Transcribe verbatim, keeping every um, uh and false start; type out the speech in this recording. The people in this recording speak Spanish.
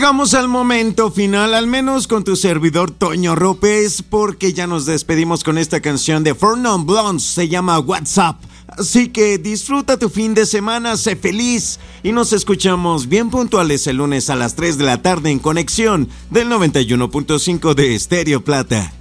Llegamos al momento final, al menos con tu servidor Toño López, porque ya nos despedimos con esta canción de Four Non Blondes, se llama WhatsApp. Así que disfruta tu fin de semana, sé feliz y nos escuchamos bien puntuales el lunes a las tres de la tarde en Conexión del noventa y uno punto cinco de Estéreo Plata.